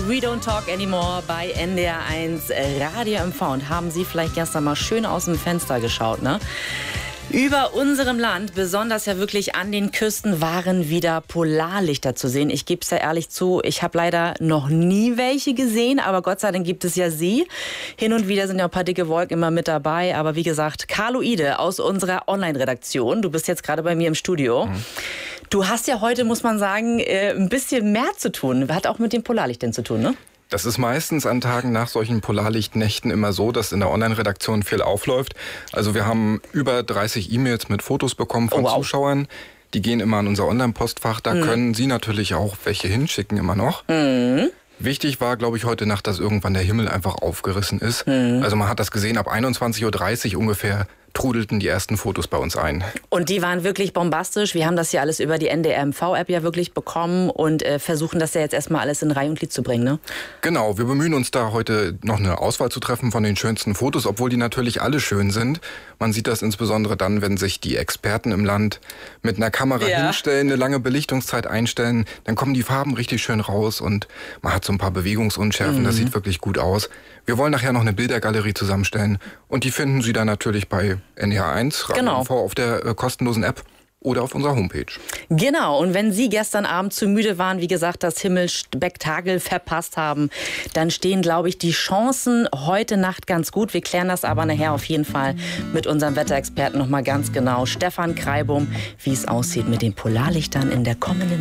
We Don't Talk Anymore bei NDR1 Radio MV. Und haben Sie vielleicht gestern mal schön aus dem Fenster geschaut, ne? Über unserem Land, besonders ja wirklich an den Küsten, waren wieder Polarlichter zu sehen. Ich gebe es ja ehrlich zu, ich habe leider noch nie welche gesehen, aber Gott sei Dank gibt es ja sie. Hin und wieder sind ja ein paar dicke Wolken immer mit dabei, aber wie gesagt, Carloide aus unserer Online-Redaktion, du bist jetzt gerade bei mir im Studio. Du hast ja heute, muss man sagen, ein bisschen mehr zu tun. Hat auch mit den Polarlichtern zu tun, ne? Das ist meistens an Tagen nach solchen Polarlichtnächten immer so, dass in der Online-Redaktion viel aufläuft. Also wir haben über 30 E-Mails mit Fotos bekommen von Zuschauern. Die gehen immer an unser Online-Postfach. Da können Sie natürlich auch welche hinschicken immer noch. Wichtig war, glaube ich, heute Nacht, dass irgendwann der Himmel einfach aufgerissen ist. Also man hat das gesehen, ab 21:30 Uhr ungefähr trudelten die ersten Fotos bei uns ein. Und die waren wirklich bombastisch. Wir haben das ja alles über die NDR MV-App ja wirklich bekommen und versuchen das ja jetzt erstmal alles in Reihe und Glied zu bringen, ne? Genau, wir bemühen uns da heute noch eine Auswahl zu treffen von den schönsten Fotos, obwohl die natürlich alle schön sind. Man sieht das insbesondere dann, wenn sich die Experten im Land mit einer Kamera hinstellen, eine lange Belichtungszeit einstellen, dann kommen die Farben richtig schön raus und man hat so ein paar Bewegungsunschärfen, das sieht wirklich gut aus. Wir wollen nachher noch eine Bildergalerie zusammenstellen und die finden Sie dann natürlich bei NDR1 Radio MV auf der kostenlosen App oder auf unserer Homepage. Genau, und wenn Sie gestern Abend zu müde waren, wie gesagt, das Himmelspektakel verpasst haben, dann stehen, glaube ich, die Chancen heute Nacht ganz gut. Wir klären das aber nachher auf jeden Fall mit unserem Wetterexperten nochmal ganz genau, Stefan Kreibum, wie es aussieht mit den Polarlichtern in der kommenden